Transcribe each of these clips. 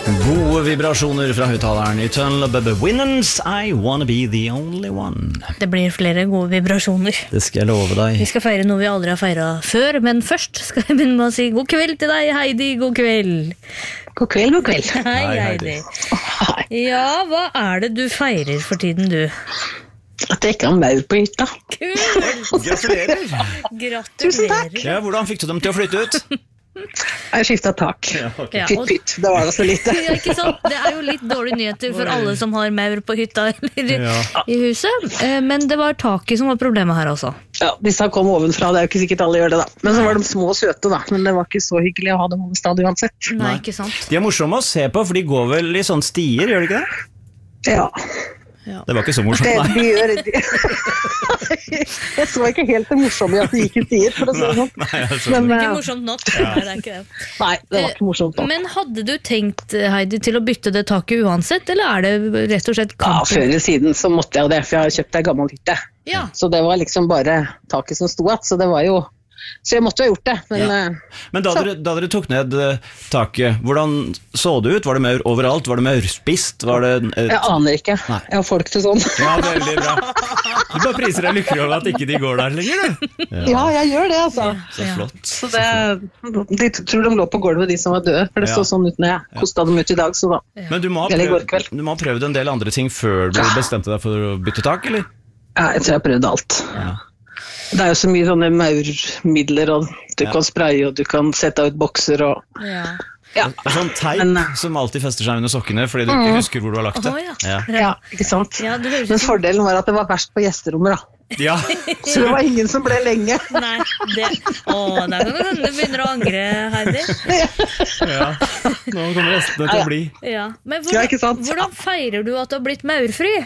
Gode vibrasjoner fra høyttaleren i Tunnel Bubba Winans, I wanna be the only one. Det blir flere gode vibrasjoner. Det skal jeg love deg. Vi skal feire noe vi aldri har feiret før, men først skal jeg begynne med å si god kveld til deg, Heidi. God kveld. God kveld, god kveld. Hei, Heidi. Ja, hva er det du feirer for tiden, du? At jeg ikke har maur på hytta. Kult! Gratulerer. Tusen takk. Ja, hvordan fikk du dem til å flytte ut? Jeg skiftet tak. Ja, Pytt, pytt, det var det så lite. Ja, ikke sant? Det er jo litt dårlige nyheter for alle som har maur på hytta eller i huset. Men det var taket som var problemet her også. Ja, disse kom ovenfra, det er jo ikke sikkert alle gjør det da. Men så var de små og søte da, men det var ikke så hyggelig å ha dem over stadig uansett. Nei, ikke sant? De er morsomme å se på, for de går vel i sånne stier, gjør de ikke det? Ja. Det var ikke så morsomt, Det nei. de gjør, jeg så ikke helt det morsomme i at de gikk i stier, for å si det sånn. Nei, altså. Men, Ikke morsomt nok. Nei, det er ikke det. nei, det var ikke morsomt da. Men hadde du tenkt, Heidi, til å bytte det taket uansett, eller er det rett og slett Ja, kampen? før eller siden så måtte jeg jo det, for jeg har kjøpt en gammel hytte. Ja. Så det var liksom bare taket som sto at, så det var jo... Så jeg måtte jo ha gjort det, men... Men da dere tok ned taket, hvordan så det ut? Var det maur overalt? Var det maur spist? Var det... Jeg aner ikke. Nei. Jeg har folk til sånn. Ja, veldig bra. Du bare priser deg lykkelig over at ikke de går der lenger, du. Ja, jeg gjør det, altså. Så flott. Så de tror de lå på gulvet, de som var døde, for det Ja. så sånn ut når jeg kostet dem ut i dag, så da. Men du må, Eller i går kveld. du må ha prøvd en del andre ting før du bestemte deg for å bytte tak, eller? Ja, jeg tror jeg har prøvd alt. Ja. Det er jo så mye sånne maurmidler, og du kan spraye, og du kan sette ut bokser, og... Ja. Ja, Det er sånn teip Men, som alltid fester seg under sokkene, fordi du ikke husker hvor du har lagt det. Å, ja. Ja. ja, ikke sant? Ja, det høres Men ut som... fordelen var at det var verst på gjesterommet, da. Ja. Så det var ingen som ble lenge. Nei, det... Åh, der kan det hende du begynner å angre, Heidi. Ja. Nå kommer restene til å bli. Ja. Men Ja, ikke sant? hvordan feirer du at du har blitt maurfri?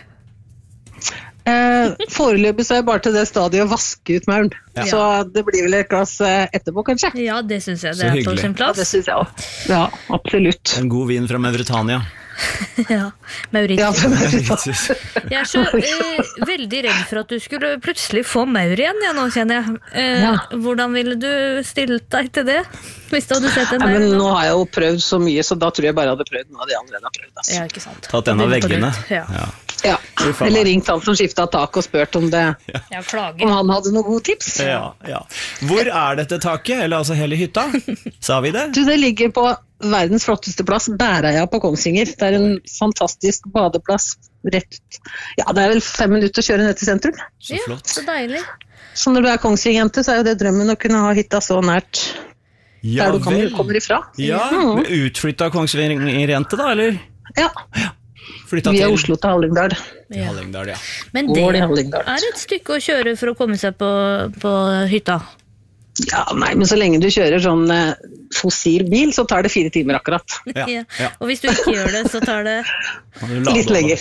Foreløpig så er jeg bare til det stadiet å vaske ut mauren. Ja. Så det blir vel et glass etterpå, kanskje. Ja, det synes jeg. Så Det er på hyggelig. sin Ja, plass. det synes jeg også. Ja, absolutt. En god vin fra Mauritania. Ja, Mauritius. Ja, for Jeg er så veldig redd for at du skulle plutselig få maur igjen, ja, nå kjenner jeg. Ja. Hvordan ville du stilt deg til det? Hvis du hadde sett en ja, maur men nå? nå har jeg jo prøvd så mye, så da tror jeg bare jeg hadde prøvd noe av det jeg allerede har prøvd. Altså. Ja, ikke sant. Tatt en av Begynt på veggene. nytt. Ja. Ja. Ja. Fy faen. Eller ringt han som skiftet tak og spurt om, Ja, klager. om han hadde noen gode tips. Ja, ja. Hvor er dette taket, eller altså hele hytta? Sa vi det? Du, det ligger på verdens flotteste plass, Bæreia på Kongsvinger. Det er en fantastisk badeplass rett ut. Ja, det er vel 5 minutter å kjøre ned til sentrum. Så Ja, flott. så deilig. Så når du er Kongsvinger-jente, så er jo det drømmen å kunne ha hytta så nært Ja der du vel. kommer ifra. Ja, utflyttet Kongsvinger-jente da, eller? Ja, Flyttet via til Oslo til Hallingdal. Ja. Hallingdal, ja. Men Går det i Hallingdal. er et stykke å kjøre for å komme seg på hytta. Ja, nei, men så lenge du kjører sånn fossil bil, så tar det 4 timer akkurat. Ja, Ja. ja. Og hvis du ikke gjør det, så tar det... Kan du lade Litt opp, lenger.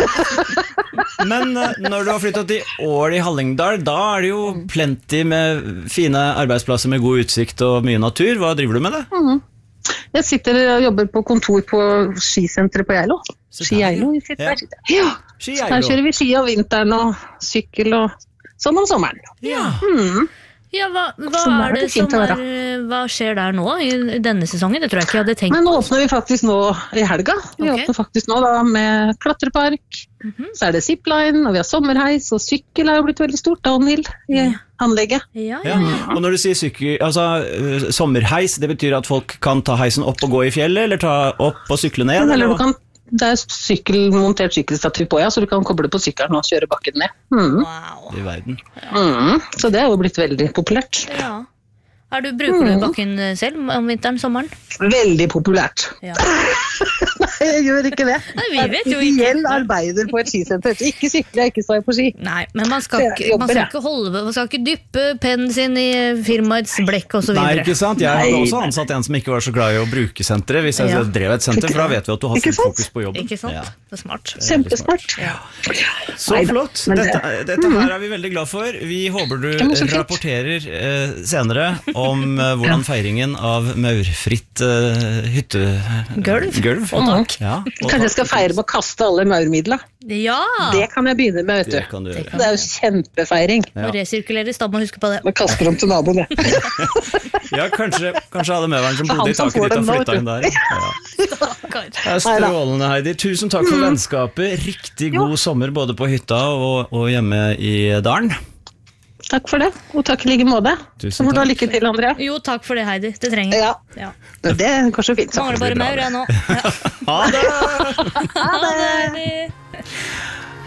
ja. Men når du har flyttet til Ål i Hallingdal, da er det jo plenty med fine arbeidsplasser med god utsikt og mye natur. Hva driver du med det? Jeg sitter og jobber på kontor på skisenteret på Geilo. Så der, Ski Geilo. ja. Ja, Ski her Geilo. kjører vi ski om vinteren og sykkel og sånn om sommeren. Ja. Ja, hva Så der er er det det fint som å er... være. Hva skjer der nå i denne sesongen? Det tror jeg ikke jeg hadde tenkt. Men nå åpner vi faktisk nå i helga. Vi Ok. åpner faktisk nå da med klatrepark. Så er det zipline, og vi har sommerheis, og sykkel er jo blitt veldig stort, downhill i anlegget. Ja, Ja. Og når du sier sommerheis, det betyr at folk kan ta heisen opp og gå i fjellet, eller ta opp og sykle ned? Eller Eller du hva? kan, det er montert sykkelstativ på, ja, så du kan koble på sykkelen og kjøre bakken ned. Wow. I verden. Så det er jo blitt veldig populært. Ja. Bruker du bakken selv om vinteren, sommeren? Veldig populært. Ja. Nei, jeg gjør ikke det. Nei, vi Jeg vet er jo ikke. ideell arbeider på et skisenter. Ikke sykle, ikke stå på ski. Nei, men man skal Jeg ikke, jobber, jeg. man skal ikke dyppe pennen sin i firmaets blekk og så Nei, videre. ikke sant? Jeg hadde Nei. også ansatt en som ikke var så glad i å bruke senteret hvis jeg Ja. drev et senter, for da vet vi at du har Ikke fullt sant? fokus på jobben. Ikke sant? Ja. Det er smart. Kjempesmart. Så Neida, flott. men det- Dette her er vi veldig glad for. Vi håper du men så fint. rapporterer senere om hvordan feiringen av maurfritt hyttegulv gulv. Ja, Kanskje jeg skal feire med å kaste alle maurmidler. Ja! Det kan jeg begynne med, vet du. det kan du gjøre. Det er jo kjempefeiring. Må resirkuleres, da må man huske på det. Man kaster dem til naboen, det. Ja, kanskje alle medveren som Det er bodde han i som taket får ditt og dem nå, flyttet vet inn der. Ja. Stakkar. Det er strålende, Heidi. Tusen takk for vennskapet. Riktig god sommer både på hytta og hjemme i dalen. Takk for det, og takk i like måte. Tusen Så får du ha takk. lykke til, Andrea. Jo, takk for det, Heidi. Det trenger jeg. Ja, Ja. det går så fint. Så. Mangler bare maur, jeg nå. Ja. Ha det! Ha det, Heidi.